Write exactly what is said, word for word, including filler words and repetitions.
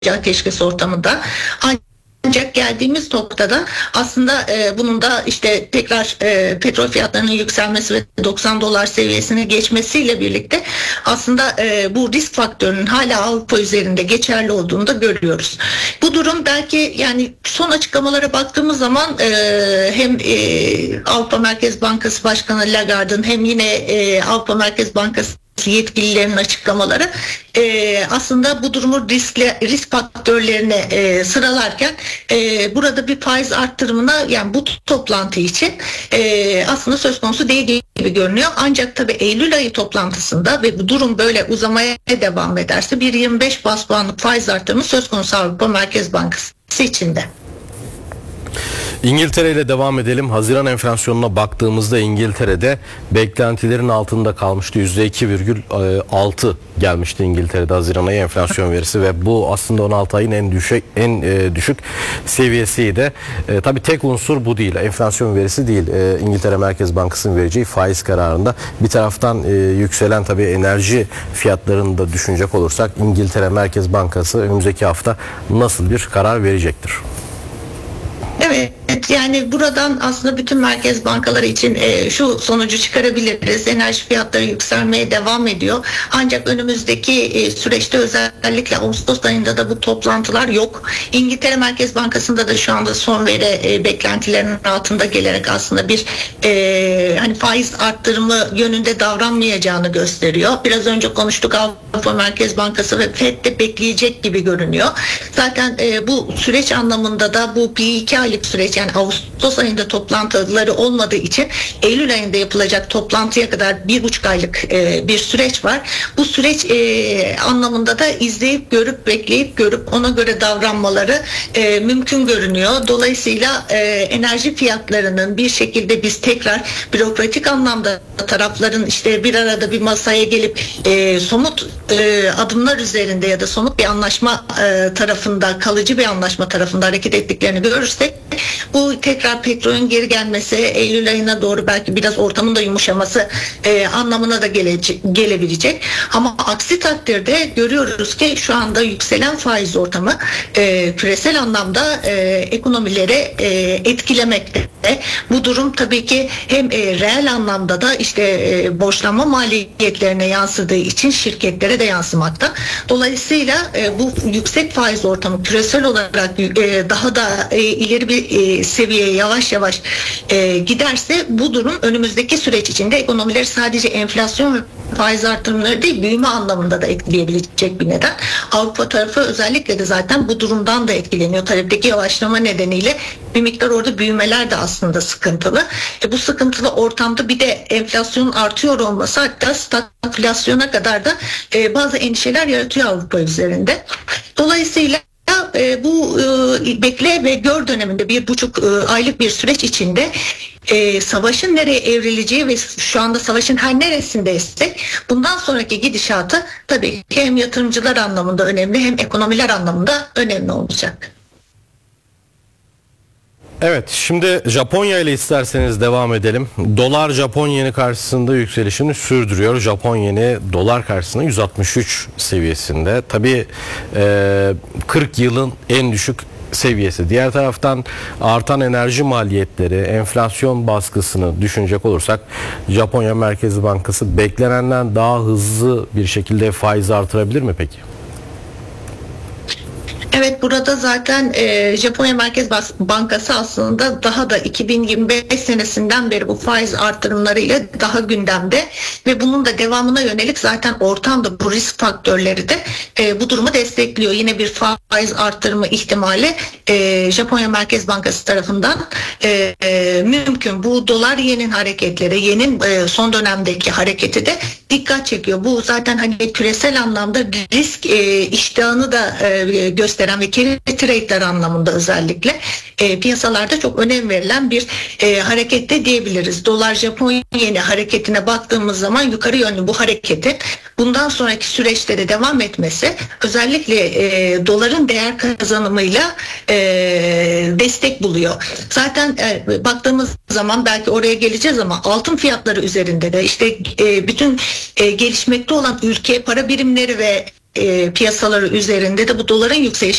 ateşkes ortamında. Ancak geldiğimiz noktada aslında e, bunun da işte tekrar e, petrol fiyatlarının yükselmesi ve doksan dolar seviyesine geçmesiyle birlikte aslında e, bu risk faktörünün hala Avrupa üzerinde geçerli olduğunu da görüyoruz. Bu durum belki yani son açıklamalara baktığımız zaman e, hem e, Avrupa Merkez Bankası Başkanı Lagarde'ın hem yine e, Avrupa Merkez Bankası yetkililerin açıklamaları e, aslında bu durumu riskle, risk faktörlerine e, sıralarken e, burada bir faiz arttırımına yani bu toplantı için e, aslında söz konusu değil gibi görünüyor. Ancak tabii Eylül ayı toplantısında ve bu durum böyle uzamaya devam ederse bir yirmi beş bas puanlık faiz arttırımı söz konusu Avrupa Merkez Bankası içinde. İngiltere ile devam edelim. Haziran enflasyonuna baktığımızda İngiltere'de beklentilerin altında kalmıştı. yüzde iki virgül altı gelmişti İngiltere'de Haziran ayı enflasyon verisi ve bu aslında on altı ayın en düşük en e, düşük seviyesiydi. E, tabii tek unsur bu değil. Enflasyon verisi değil. E, İngiltere Merkez Bankası'nın vereceği faiz kararında bir taraftan e, yükselen tabii enerji fiyatlarını da düşünecek olursak İngiltere Merkez Bankası önümüzdeki hafta nasıl bir karar verecektir? Evet, yani buradan aslında bütün merkez bankaları için e, şu sonucu çıkarabiliriz. Enerji fiyatları yükselmeye devam ediyor. Ancak önümüzdeki e, süreçte özellikle Ağustos ayında da bu toplantılar yok. İngiltere Merkez Bankası'nda da şu anda son veri e, beklentilerinin altında gelerek aslında bir e, hani faiz arttırımı yönünde davranmayacağını gösteriyor. Biraz önce konuştuk, Avrupa Merkez Bankası ve Fed de bekleyecek gibi görünüyor. Zaten e, bu süreç anlamında da bu bir iki aylık süreç, yani Ağustos ayında toplantıları olmadığı için Eylül ayında yapılacak toplantıya kadar bir buçuk aylık e, bir süreç var. Bu süreç e, anlamında da izleyip görüp bekleyip görüp ona göre davranmaları e, mümkün görünüyor. Dolayısıyla e, enerji fiyatlarının bir şekilde biz tekrar bürokratik anlamda tarafların işte bir arada bir masaya gelip e, somut e, adımlar üzerinde ya da somut bir anlaşma e, tarafında, kalıcı bir anlaşma tarafında hareket ettiklerini görürsek bu tekrar petrolün geri gelmesi, Eylül ayına doğru belki biraz ortamın da yumuşaması e, anlamına da gelecek, gelebilecek. Ama aksi takdirde görüyoruz ki şu anda yükselen faiz ortamı e, küresel anlamda e, ekonomileri e, etkilemekte. Bu durum tabii ki hem e, reel anlamda da işte e, borçlanma maliyetlerine yansıdığı için şirketlere de yansımakta. Dolayısıyla e, bu yüksek faiz ortamı küresel olarak e, daha da e, ileri bir e, seviyeye yavaş yavaş e, giderse bu durum önümüzdeki süreç içinde ekonomileri sadece enflasyon ve faiz artırımları değil, büyüme anlamında da etkileyebilecek bir neden. Avrupa tarafı özellikle de zaten bu durumdan da etkileniyor. Talepteki yavaşlama nedeniyle bir miktar orada büyümeler de aslında sıkıntılı. E bu sıkıntılı ortamda bir de enflasyon artıyor olması hatta stagflasyona kadar da e, bazı endişeler yaratıyor Avrupa üzerinde. Dolayısıyla E, bu e, bekle ve gör döneminde bir buçuk e, aylık bir süreç içinde e, savaşın nereye evrileceği ve şu anda savaşın her neresindeyse bundan sonraki gidişatı tabii ki hem yatırımcılar anlamında önemli hem ekonomiler anlamında önemli olacak. Evet, şimdi Japonya ile isterseniz devam edelim. Dolar Japon yeni karşısında yükselişini sürdürüyor. Japon yeni dolar karşısında yüz altmış üç seviyesinde. Tabii e, kırk yılın en düşük seviyesi. Diğer taraftan artan enerji maliyetleri, enflasyon baskısını düşünecek olursak Japonya Merkez Bankası beklenenden daha hızlı bir şekilde faiz artırabilir mi peki? Evet, burada zaten e, Japonya Merkez Bankası aslında daha da iki bin yirmi beş senesinden beri bu faiz artırımlarıyla daha gündemde ve bunun da devamına yönelik zaten ortamda bu risk faktörleri de e, bu durumu destekliyor. Yine bir faiz artırımı ihtimali e, Japonya Merkez Bankası tarafından e, e, mümkün. Bu dolar yenin hareketleri, yenin e, son dönemdeki hareketi de dikkat çekiyor. Bu zaten hani küresel anlamda risk e, iştahını da e, gösteren ve carry trade'ler anlamında özellikle e, piyasalarda çok önem verilen bir e, harekette diyebiliriz. Dolar Japon yeni hareketine baktığımız zaman yukarı yönlü bu hareketin bundan sonraki süreçte de devam etmesi özellikle e, doların değer kazanımıyla e, destek buluyor. Zaten e, baktığımız zaman belki oraya geleceğiz ama altın fiyatları üzerinde de işte e, bütün e, gelişmekte olan ülke para birimleri ve e, piyasaları üzerinde de bu doların yükselişi